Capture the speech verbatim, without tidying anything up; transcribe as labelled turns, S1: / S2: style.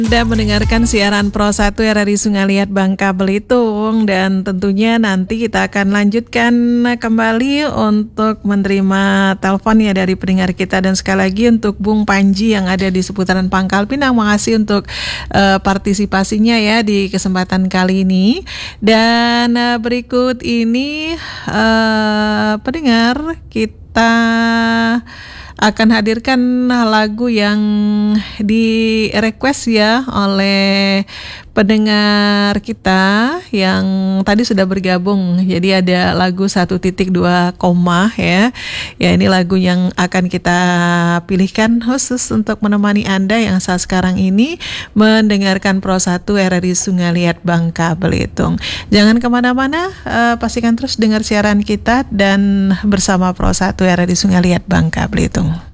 S1: Anda mendengarkan siaran Pro satu R R I Sungaliat Bangka Belitung, dan tentunya nanti kita akan lanjutkan kembali untuk menerima telepon ya dari pendengar kita. Dan sekali lagi untuk Bung Panji yang ada di seputaran Pangkal Pinang, makasih untuk uh, partisipasinya ya di kesempatan kali ini. Dan uh, berikut ini uh, pendengar kita akan hadirkan lagu yang di request ya oleh pendengar kita yang tadi sudah bergabung. Jadi ada lagu satu titik dua koma ya. Ya, ini lagu yang akan kita pilihkan khusus untuk menemani Anda yang saat sekarang ini mendengarkan Pro satu R R I Sungaliat Bangka Belitung. Jangan kemana-mana, uh, pastikan terus dengar siaran kita dan bersama Pro satu R R I Sungaliat Bangka Belitung.